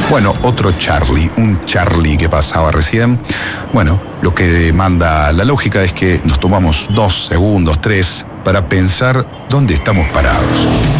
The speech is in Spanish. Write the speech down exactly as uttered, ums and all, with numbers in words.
Bueno, otro Charlie, un Charlie que pasaba recién. Bueno, lo que demanda la lógica es que nos tomamos dos segundos, tres, para pensar dónde estamos parados.